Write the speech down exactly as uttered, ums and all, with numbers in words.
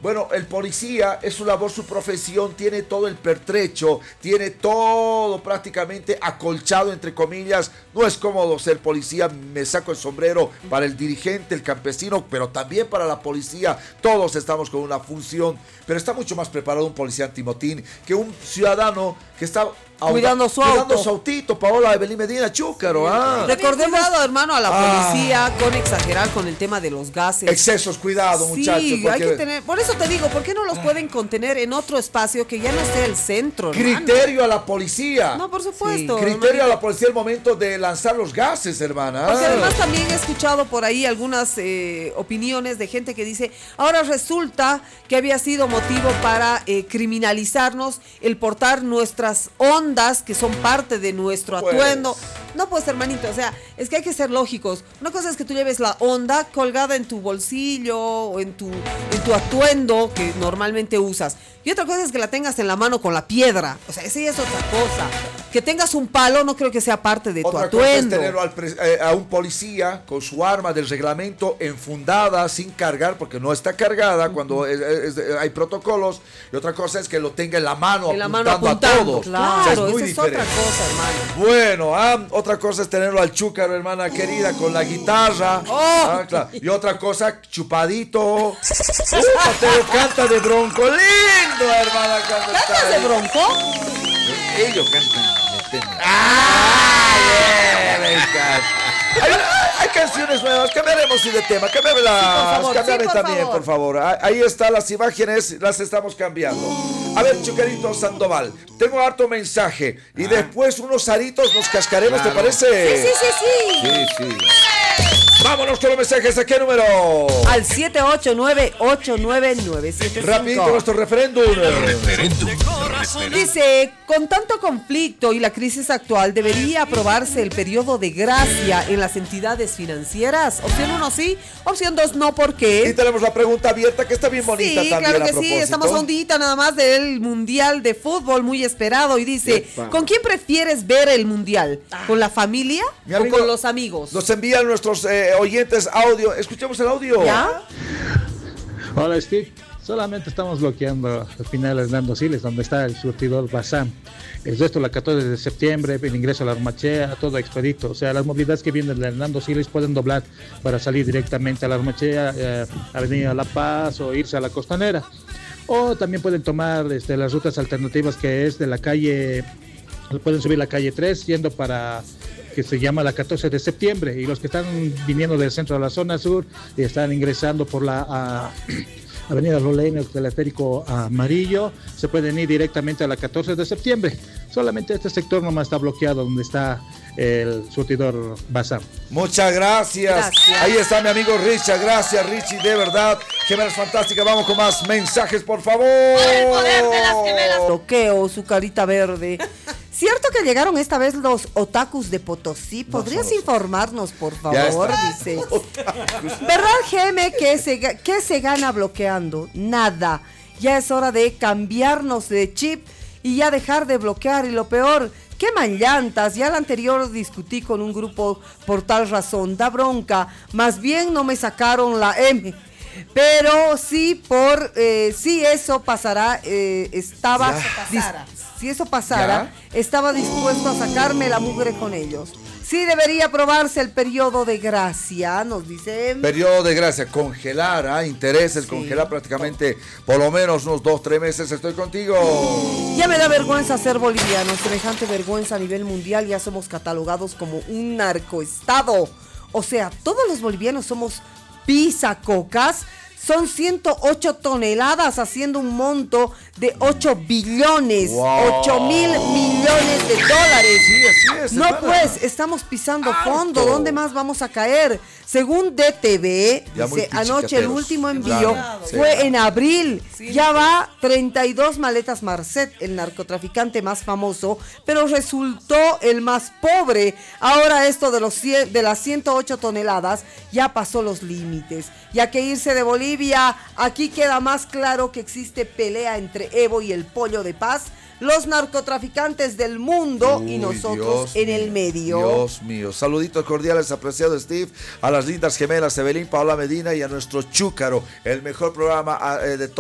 Bueno, el policía es su labor, su profesión, tiene todo el pertrecho, tiene todo prácticamente acolchado, entre comillas. No es cómodo ser policía, me saco el sombrero para el dirigente, el campesino, pero también para la policía. Todos estamos con una función, pero está mucho más preparado un policía antimotín que un ciudadano que está cuidando su cuidando auto. su autito, Paola Evelyn Medina, chúcaro. Ah. Recordemos, hermano, a la policía Ah. con exagerar con el tema de los gases. Excesos, cuidado, Sí, muchachos. hay porque- que tener, por eso te digo, ¿por qué no los pueden contener en otro espacio que ya no sea el centro, hermano? Criterio a la policía. No, por supuesto. Criterio hermanito. a la policía al momento de lanzar los gases, hermana. Porque además también he escuchado por ahí algunas eh, opiniones de gente que dice, ahora resulta que había sido motivo para eh, criminalizarnos el portar nuestras ondas que son parte de nuestro Pues. atuendo. No, pues hermanito, o sea, es que hay que ser lógicos. Una cosa es que tú lleves la onda colgada en tu bolsillo o en tu, en tu atuendo que normalmente usas. Y otra cosa es que la tengas en la mano con la piedra. O sea, esa ya es otra cosa. Que tengas un palo no creo que sea parte de Otra tu cosa es atuendo. tenerlo al pres- eh, a un policía con su arma del reglamento enfundada, sin cargar, porque no está cargada cuando es- es- es- hay protocolos. Y otra cosa es que lo tenga en la mano, En la mano apuntando, apuntando, a todos. claro, O sea, es esa muy es diferente. otra cosa, hermano. Bueno, ah, otra cosa es tenerlo al chúcaro, hermana querida, con la guitarra. Oh. Ah, claro. Y otra cosa, chupadito. Uh, Mateo canta de bronco. Lindo, hermana. cuando está ¿Cantas de ahí. bronco? Ellos cantan. ¡Ah! yeah, me encanta. Hay, hay canciones nuevas, cambiaremos de tema, cámbiame las, Sí, por favor, cámbiame sí, por también, favor. por favor. Ah, ahí están las imágenes, las estamos cambiando. A ver, Chucarito Sandoval, tengo harto mensaje y después unos aritos nos cascaremos, Claro. ¿te parece? Sí, sí, sí, sí. Sí, sí. Vámonos con los mensajes, ¿a qué número? Al siete ocho nueve, ocho nueve nueve siete cinco. Rapidito nuestro referéndum. Referéndum. Dice, con tanto conflicto y la crisis actual, ¿debería aprobarse el periodo de gracia en las entidades financieras? Opción uno sí, opción dos no, ¿por Y qué? tenemos la pregunta abierta que está bien bonita Sí, también claro a que sí, propósito. estamos a un día nada más del Mundial de Fútbol, muy esperado, y dice, Epa. ¿con quién prefieres ver el Mundial? ¿Con la familia Mi o amigo, con los amigos? Nos envían nuestros eh, oyentes audio. Escuchemos el audio. ¿Ya? Hola Steve, solamente estamos bloqueando el final de Hernando Siles, donde está el surtidor Bazán. El resto, la catorce de septiembre, el ingreso a la Armachea, todo expedito. O sea, las movilidades que vienen de Hernando Siles pueden doblar para salir directamente a la Armachea, eh, Avenida La Paz o irse a la Costanera. O también pueden tomar este, las rutas alternativas que es de la calle, pueden subir la calle tres yendo para que se llama la catorce de septiembre, y los que están viniendo del centro a la zona sur y están ingresando por la a, Avenida Rolén, el teleférico amarillo, se pueden ir directamente a la catorce de septiembre. Solamente este sector nomás está bloqueado donde está el surtidor Bazar. Muchas gracias. Gracias. Ahí está mi amigo Richard. Gracias, Richie, de verdad. Gemelas fantásticas. Vamos con más mensajes, por favor. el poder de las gemelas. Bloqueo, su carita verde. ¿Cierto que llegaron esta vez los otakus de Potosí? ¿Podrías son los- informarnos, por Ya favor? está. Dice. ¿Verdad, Geme, que se, ga- que se gana bloqueando? Nada. Ya es hora de cambiarnos de chip y ya dejar de bloquear. Y lo peor, queman llantas. Ya la anterior discutí con un grupo por tal razón. Da bronca. Más bien no me sacaron la M. Pero sí, por eh, sí eso pasará, eh, estaba, Ya. dis- si eso pasara, estaba dispuesto a sacarme la mugre con ellos. Sí debería aprobarse el periodo de gracia, nos dicen. Periodo de gracia, congelar, ¿ah? Intereses, Sí. congelar prácticamente por lo menos unos dos, tres meses. Estoy contigo. Ya me da vergüenza ser boliviano, semejante vergüenza a nivel mundial, ya somos catalogados como un narcoestado. O sea, todos los bolivianos somos pisacocas. Son ciento ocho toneladas, haciendo un monto de ocho billones, Wow. ocho mil millones de dólares. Sí, así es, No, hermana. pues, estamos pisando Harto. fondo. ¿Dónde más vamos a caer? Según D T V, Ya muy dice, anoche el pichicateros. último envío Claro, sí. fue en abril. Ya va treinta y dos maletas Marcet, el narcotraficante más famoso, pero resultó el más pobre. Ahora esto de, los cien de las ciento ocho toneladas ya pasó los límites. Ya que irse de Bolivia, aquí queda más claro que existe pelea entre Evo y el Pollo de Paz, los narcotraficantes del mundo y Uy, nosotros Dios en mío, el medio. Dios mío. Saluditos cordiales, apreciado Steve, a las lindas gemelas Evelyn, Paola Medina y a nuestro Chúcaro, el mejor programa eh, de todos.